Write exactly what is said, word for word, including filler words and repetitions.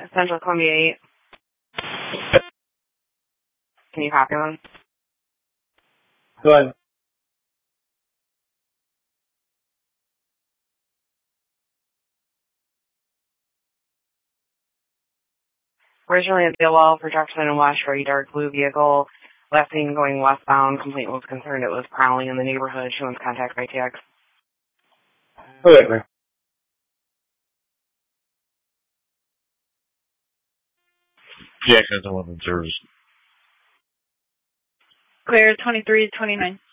Central Columbia eight. Can you copy one? Go ahead. Originally at the wall projection in West for a dark blue vehicle. Last seen going westbound. Complainant was concerned it was prowling in the neighborhood. She wants contact by text. Okay, man. Jackson eleven service. Clear twenty-three twenty-nine.